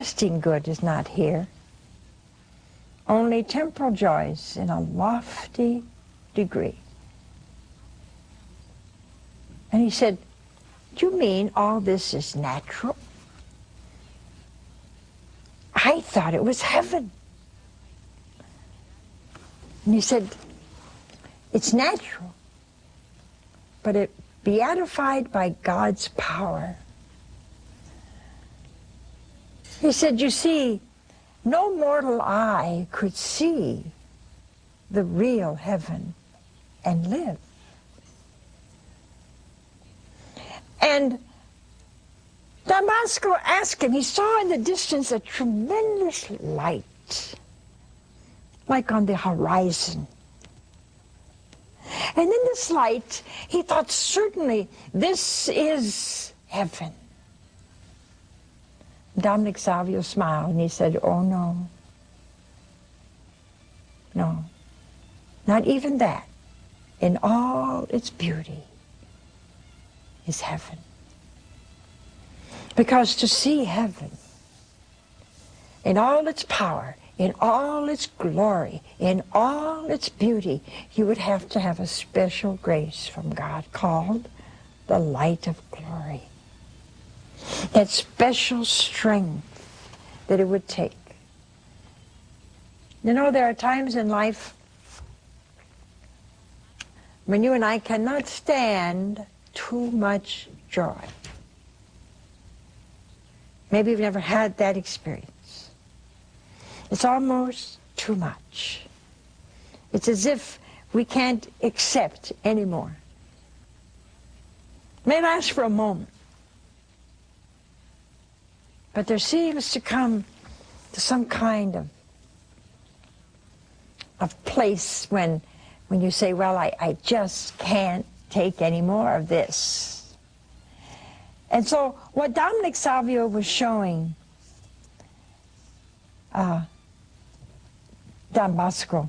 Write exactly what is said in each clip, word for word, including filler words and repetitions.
lasting good is not here. Only temporal joys in a lofty degree. And he said, do you mean all this is natural? I thought it was heaven. And he said, it's natural, but it beatified by God's power. He said, you see, no mortal eye could see the real heaven and live. And Don Bosco asked him, he saw in the distance a tremendous light, like on the horizon. And in this light, he thought, certainly, this is heaven. Dominic Savio smiled and he said, oh no, no, not even that. In all its beauty is heaven. Because to see heaven in all its power, in all its glory, in all its beauty, you would have to have a special grace from God called the light of glory. That special strength that it would take. You know, there are times in life when you and I cannot stand too much joy. Maybe you've never had that experience. It's almost too much. It's as if we can't accept anymore. It may last for a moment. But there seems to come to some kind of, of place when, when you say, well, I, I just can't take any more of this. And so what Dominic Savio was showing uh, Don Bosco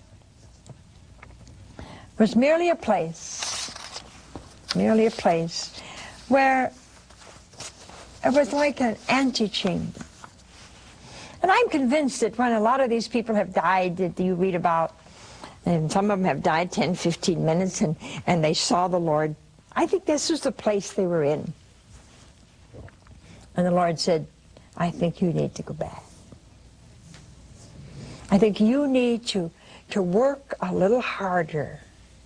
was merely a place, merely a place where it was like an antechamber. And I'm convinced that when a lot of these people have died that you read about, and some of them have died ten, fifteen minutes, and, and they saw the Lord, I think this was the place they were in. And the Lord said, I think you need to go back. I think you need to, to work a little harder.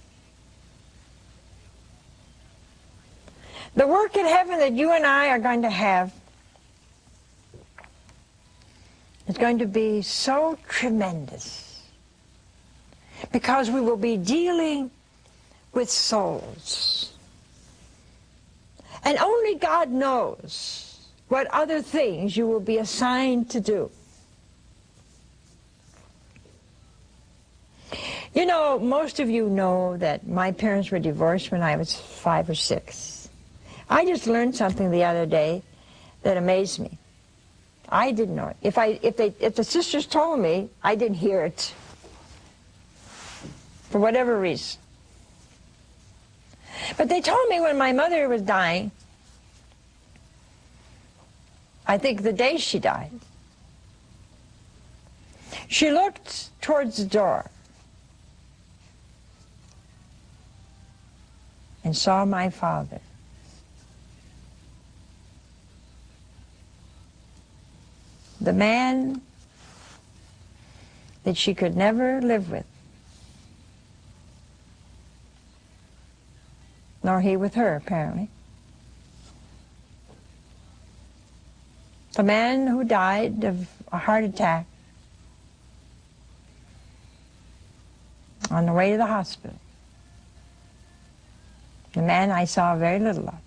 The work in heaven that you and I are going to have is going to be so tremendous because we will be dealing with souls. And only God knows what other things you will be assigned to do. You know, most of you know that my parents were divorced when I was five or six. I just learned something the other day that amazed me. I didn't know it. If I, if they, if the sisters told me, I didn't hear it. For whatever reason. But they told me when my mother was dying, I think the day she died, she looked towards the door and saw my father. The man that she could never live with, nor he with her, apparently. The man who died of a heart attack on the way to the hospital. The man I saw very little of.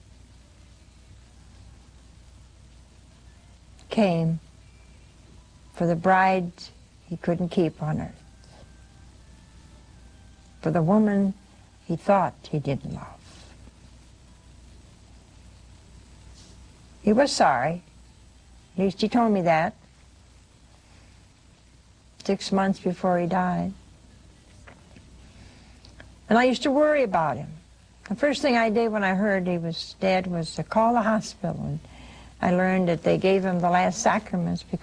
Came for the bride he couldn't keep on earth. For the woman he thought he didn't love. He was sorry. At least he told me that. Six months before he died. And I used to worry about him. The first thing I did when I heard he was dead was to call the hospital. And I learned that they gave him the last sacraments because